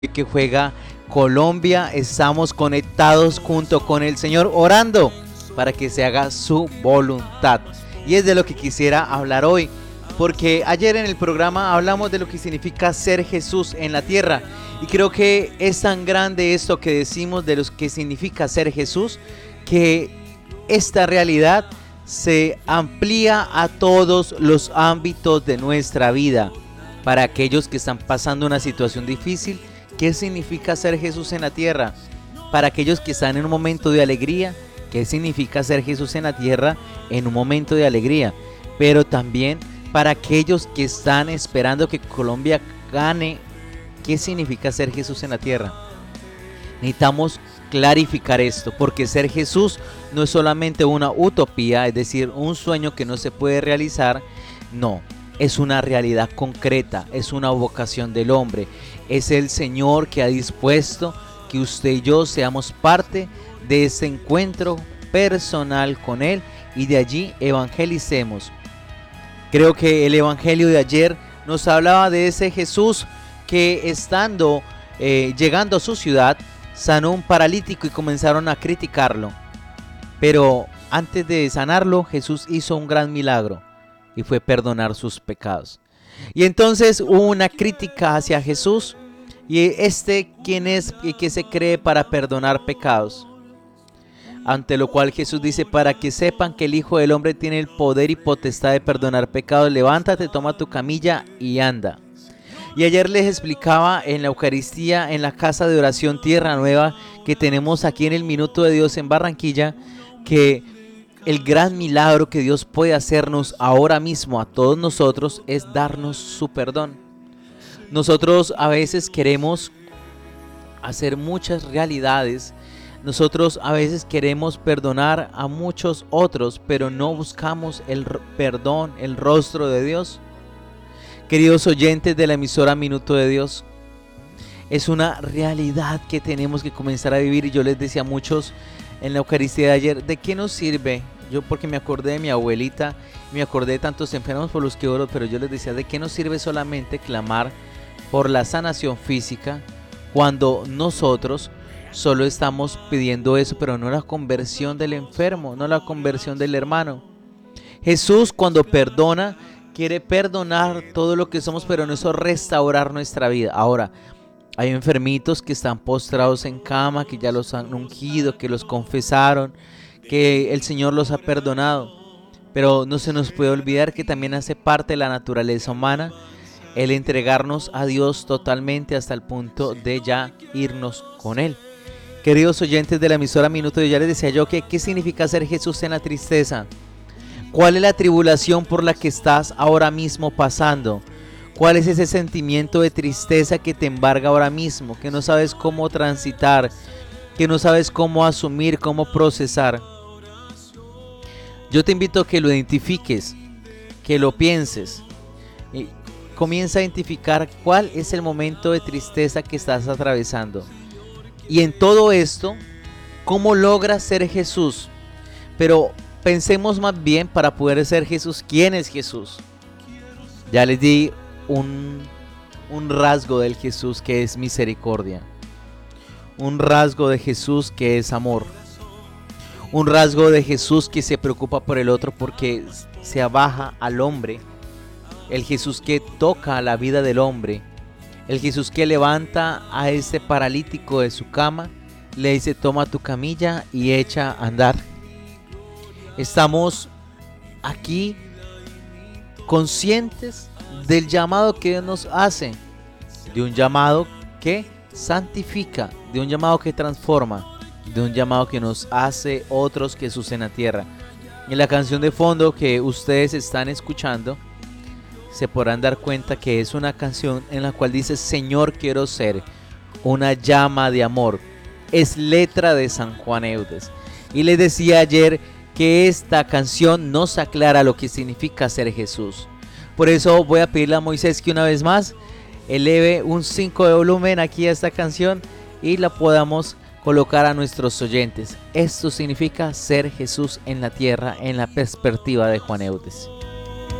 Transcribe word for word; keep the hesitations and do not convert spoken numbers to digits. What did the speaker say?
que juega Colombia. Estamos conectados junto con el Señor orando para que se haga su voluntad. Y es de lo que quisiera hablar hoy, porque ayer en el programa hablamos de lo que significa ser Jesús en la tierra. Y creo que es tan grande esto que decimos de lo que significa ser Jesús, que esta realidad se amplía a todos los ámbitos de nuestra vida. Para aquellos que están pasando una situación difícil, ¿qué significa ser Jesús en la tierra? Para aquellos que están en un momento de alegría, ¿qué significa ser Jesús en la tierra en un momento de alegría? Pero también para aquellos que están esperando que Colombia gane, ¿qué significa ser Jesús en la tierra? Necesitamos clarificar esto, porque ser Jesús no es solamente una utopía, es decir, un sueño que no se puede realizar. No, es una realidad concreta, es una vocación del hombre. Es el Señor que ha dispuesto que usted y yo seamos parte de ese encuentro personal con Él y de allí evangelicemos. Creo que el evangelio de ayer nos hablaba de ese Jesús que estando, eh, llegando a su ciudad, sanó un paralítico y comenzaron a criticarlo. Pero antes de sanarlo, Jesús hizo un gran milagro y fue perdonar sus pecados. Y entonces hubo una crítica hacia Jesús. ¿Y este quién es y qué se cree para perdonar pecados? Ante lo cual Jesús dice: para que sepan que el Hijo del Hombre tiene el poder y potestad de perdonar pecados, levántate, toma tu camilla y anda. Y ayer les explicaba en la Eucaristía, en la casa de oración Tierra Nueva que tenemos aquí en el Minuto de Dios en Barranquilla, que el gran milagro que Dios puede hacernos ahora mismo a todos nosotros es darnos su perdón. Nosotros a veces queremos hacer muchas realidades, nosotros a veces queremos perdonar a muchos otros, pero no buscamos el perdón, el rostro de Dios. Queridos oyentes de la emisora Minuto de Dios, es una realidad que tenemos que comenzar a vivir. Y yo les decía a muchos en la Eucaristía de ayer, ¿de qué nos sirve? Yo porque me acordé de mi abuelita, me acordé de tantos enfermos por los que oro, pero yo les decía, ¿de qué nos sirve solamente clamar por la sanación física cuando nosotros solo estamos pidiendo eso, pero no la conversión del enfermo, no la conversión del hermano? Jesús, cuando perdona, quiere perdonar todo lo que somos, pero no eso restaurar nuestra vida. Ahora, hay enfermitos que están postrados en cama, que ya los han ungido, que los confesaron, que el Señor los ha perdonado, pero no se nos puede olvidar que también hace parte de la naturaleza humana el entregarnos a Dios totalmente hasta el punto de ya irnos con Él. Queridos oyentes de la emisora Minuto, ya les decía yo que ¿qué significa ser Jesús en la tristeza? ¿Cuál es la tribulación por la que estás ahora mismo pasando? ¿Cuál es ese sentimiento de tristeza que te embarga ahora mismo? Que no sabes cómo transitar, que no sabes cómo asumir, cómo procesar. Yo te invito a que lo identifiques, que lo pienses. Y comienza a identificar cuál es el momento de tristeza que estás atravesando. Y en todo esto, ¿cómo logras ser Jesús? Pero pensemos más bien, para poder ser Jesús, ¿quién es Jesús? Ya les di un, un rasgo del Jesús que es misericordia. Un rasgo de Jesús que es amor. Un rasgo de Jesús que se preocupa por el otro porque se abaja al hombre. El Jesús que toca la vida del hombre. El Jesús que levanta a ese paralítico de su cama, le dice: toma tu camilla y echa a andar. Estamos aquí conscientes del llamado que Dios nos hace, de un llamado que santifica, de un llamado que transforma, de un llamado que nos hace otros Jesús en la tierra. En la canción de fondo que ustedes están escuchando, se podrán dar cuenta que es una canción en la cual dice: Señor, quiero ser una llama de amor. Es letra de San Juan Eudes. Y les decía ayer que esta canción nos aclara lo que significa ser Jesús. Por eso voy a pedirle a Moisés que una vez más eleve un cinco de volumen aquí a esta canción y la podamos colocar a nuestros oyentes. Esto significa ser Jesús en la tierra en la perspectiva de Juan Eudes.